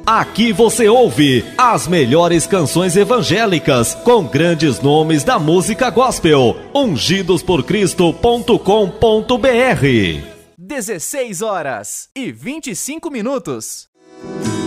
Aqui você ouve as melhores canções evangélicas com grandes nomes da música gospel. Ungidosporcristo.com.br. 16 horas e 25 minutos.